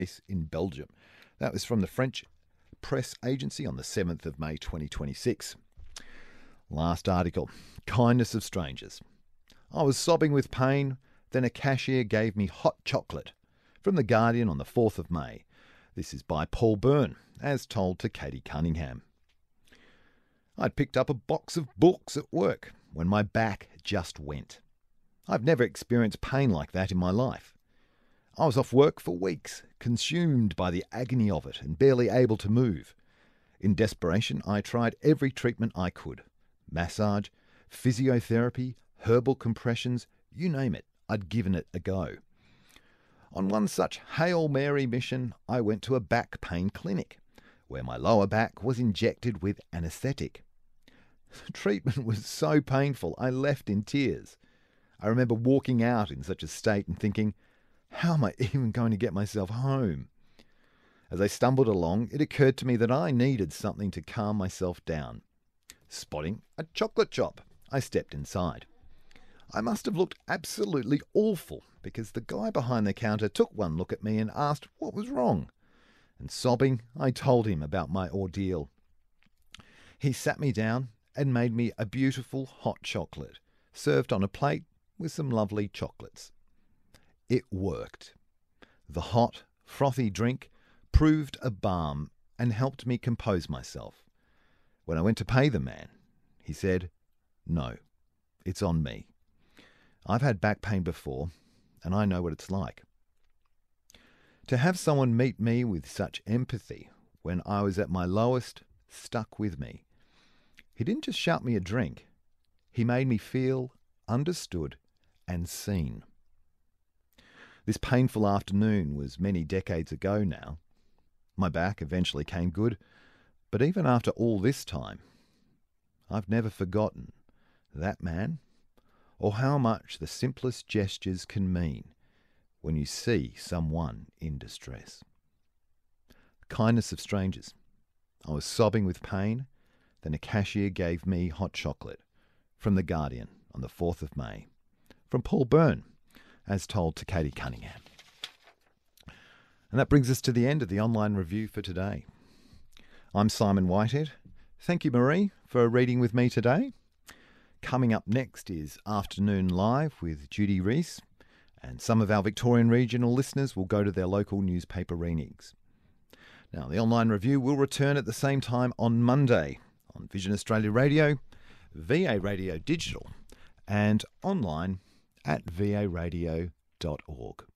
in Belgium. That was from the French press agency on the 7th of May 2026. Last article, kindness of strangers. I was sobbing with pain, then a cashier gave me hot chocolate. From The Guardian on the 4th of May. This is by Paul Byrne, as told to Katie Cunningham. I'd picked up a box of books at work when my back just went. I've never experienced pain like that in my life. I was off work for weeks, consumed by the agony of it and barely able to move. In desperation, I tried every treatment I could. Massage, physiotherapy, herbal compressions, you name it, I'd given it a go. On one such Hail Mary mission, I went to a back pain clinic, where my lower back was injected with anaesthetic. The treatment was so painful, I left in tears. I remember walking out in such a state and thinking, how am I even going to get myself home? As I stumbled along, it occurred to me that I needed something to calm myself down. Spotting a chocolate shop, I stepped inside. I must have looked absolutely awful because the guy behind the counter took one look at me and asked what was wrong. And sobbing, I told him about my ordeal. He sat me down and made me a beautiful hot chocolate, served on a plate with some lovely chocolates. It worked. The hot, frothy drink proved a balm and helped me compose myself. When I went to pay the man, he said, "No, it's on me. I've had back pain before, and I know what it's like." To have someone meet me with such empathy when I was at my lowest stuck with me. He didn't just shout me a drink. He made me feel understood and seen. This painful afternoon was many decades ago now. My back eventually came good, but even after all this time, I've never forgotten that man or how much the simplest gestures can mean when you see someone in distress. Kindness of strangers. I was sobbing with pain, then a cashier gave me hot chocolate. From The Guardian on the 4th of May. From Paul Byrne, as told to Katie Cunningham. And that brings us to the end of the online review for today. I'm Simon Whitehead. Thank you, Marie, for reading with me today. Coming up next is Afternoon Live with Judy Reese, and some of our Victorian regional listeners will go to their local newspaper readings. Now, the online review will return at the same time on Monday on Vision Australia Radio, VA Radio Digital, and online at varadio.org.